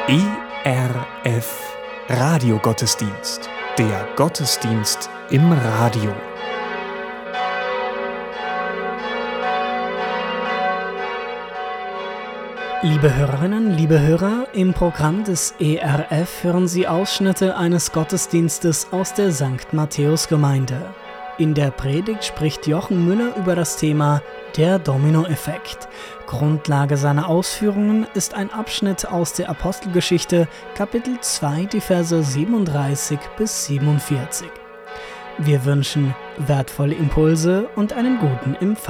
ERF Radiogottesdienst. Der Gottesdienst im Radio. Liebe Hörerinnen, liebe Hörer, im Programm des ERF hören Sie Ausschnitte eines Gottesdienstes aus der St. Matthäus-Gemeinde. In der Predigt spricht Jochen Müller über das Thema der Dominoeffekt. Grundlage seiner Ausführungen ist ein Abschnitt aus der Apostelgeschichte, Kapitel 2, die Verse 37 bis 47. Wir wünschen wertvolle Impulse und einen guten Empfang.